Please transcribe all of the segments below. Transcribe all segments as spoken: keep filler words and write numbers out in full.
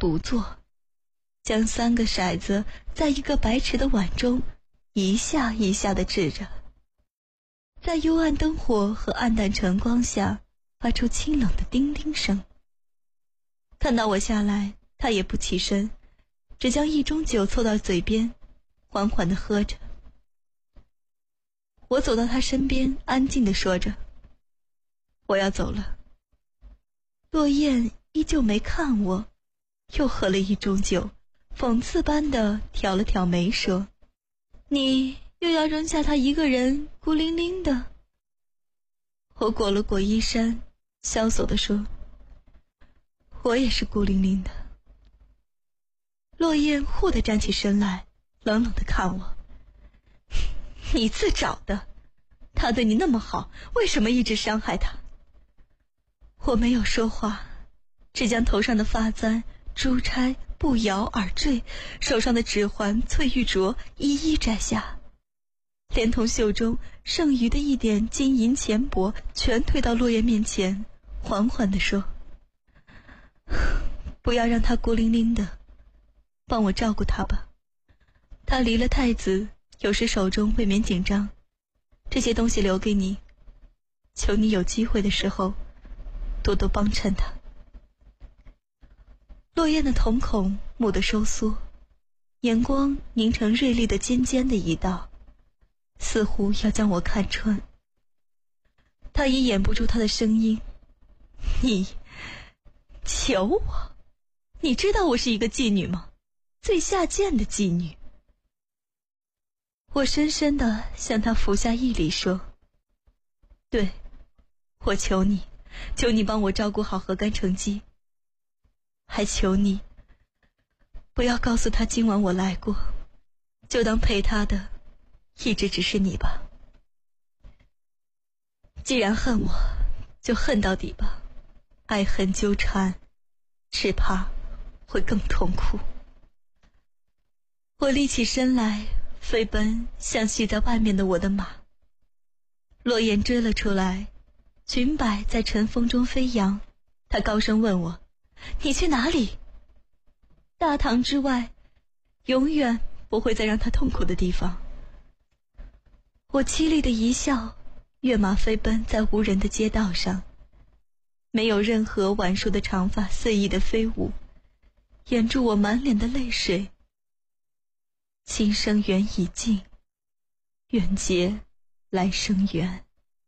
不做，将三个骰子在一个白瓷的碗中一下一下地掷着，在幽暗灯火和暗淡晨光下发出清冷的叮叮声。看到我下来，他也不起身，只将一盅酒凑到嘴边，缓缓地喝着。我走到他身边，安静地说着：“我要走了。”落雁依旧没看我，又喝了一盅酒，讽刺般地挑了挑眉说：“你又要扔下他一个人孤零零的？”我裹了裹衣衫，萧索地说：“我也是孤零零的。”落雁忽地站起身来，冷冷地看我：“你自找的，他对你那么好，为什么一直伤害他？”我没有说话，只将头上的发簪、珠钗不摇而坠，手上的指环、翠玉镯一一摘下，连同袖中剩余的一点金银钱帛全推到落雁面前，缓缓地说：“不要让他孤零零的，帮我照顾他吧。他离了太子，有时手中未免紧张，这些东西留给你，求你有机会的时候多多帮衬他。”落雁的瞳孔蓦地收缩，眼光凝成锐利的尖尖的一道，似乎要将我看穿。他已掩不住他的声音：“你求我？你知道我是一个妓女吗？最下贱的妓女。”我深深地向他俯下一礼说：“对，我求你，求你帮我照顾好河干成基，还求你不要告诉他今晚我来过，就当陪他的一直只是你吧。既然恨我，就恨到底吧，爱恨纠缠，只怕会更痛苦。”我立起身来，飞奔向系在外面的我的马。落雁追了出来，裙摆在晨风中飞扬，他高声问我：“你去哪里？”大堂之外，永远不会再让他痛苦的地方。我凄厉的一笑，跃马飞奔在无人的街道上，没有任何晚树的长发肆意的飞舞，掩住我满脸的泪水。今生缘已尽，愿结来生缘。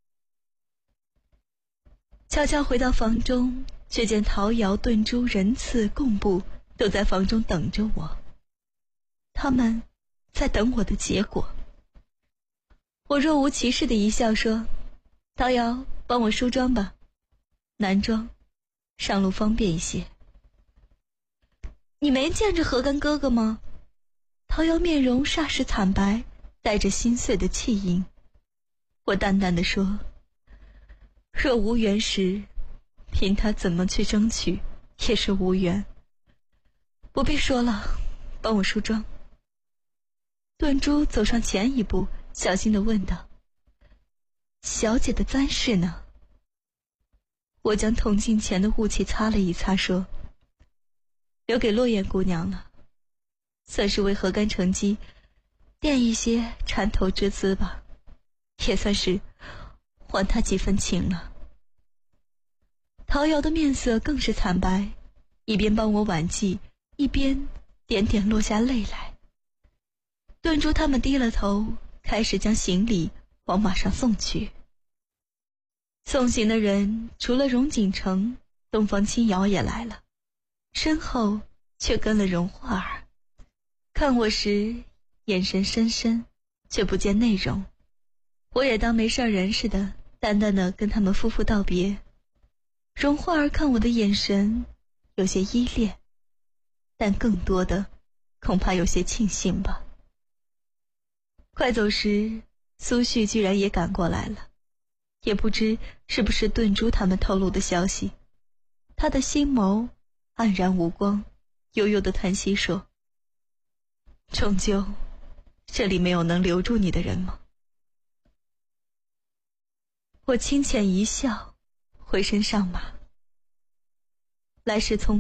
悄悄回到房中，却见陶瑶、顿珠、仁次、贡布都在房中等着我，他们在等我的结果。我若无其事的一笑说：“陶瑶，帮我梳妆吧，男装，上路方便一些。”“你没见着河干哥哥吗？”陶瑶面容霎时惨白，带着心碎的气音。我淡淡地说：“若无缘时，凭他怎么去争取，也是无缘。不必说了，帮我梳妆。”顿珠走上前一步，小心地问道：“小姐的簪饰呢？”我将铜镜前的雾气擦了一擦，说：“留给落雁姑娘了，算是为河干成基垫一些缠头之资吧，也算是还他几分情了。”陶瑶的面色更是惨白，一边帮我挽髻，一边点点落下泪来。顿珠他们低了头，开始将行李往马上送去。送行的人除了荣锦城，东方青瑶也来了，身后却跟了荣华儿。看我时眼神深深，却不见内容。我也当没事人似的，淡淡的跟他们夫妇道别。荣华儿看我的眼神有些依恋，但更多的恐怕有些庆幸吧。快走时，苏旭居然也赶过来了，也不知是不是顿珠他们透露的消息。他的心眸黯然无光，悠悠的叹息说：“终究这里没有能留住你的人吗？”我轻浅一笑，回身上马。来时匆